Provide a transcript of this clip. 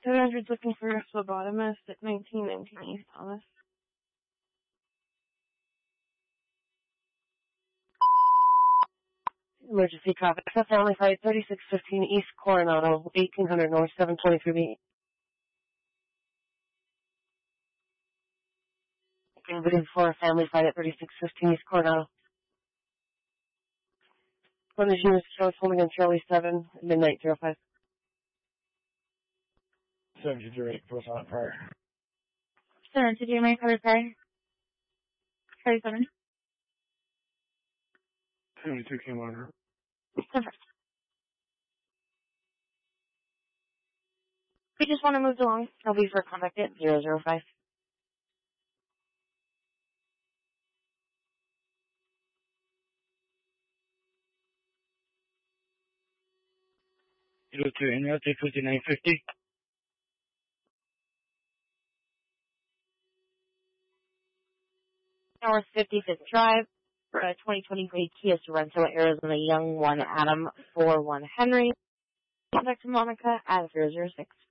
700's looking for a phlebotomist at 1919 East Thomas. Emergency traffic. Family Flight 3615 East Coronado, 1800 North, 723B. Waiting for a family flight at 3615 East Coronado. One is units shows holding on Charlie 7, midnight 05. 728, close on prior. 728, my color prior. Charlie 7. 72 came on her. Perfect. We just want to move along. I'll be for contact at 005. You go to NL 5950. North 55th Drive, 2020 grade Kia Sorento, Arizona, Young 1 Adam 41 Henry. Contact Monica at 006.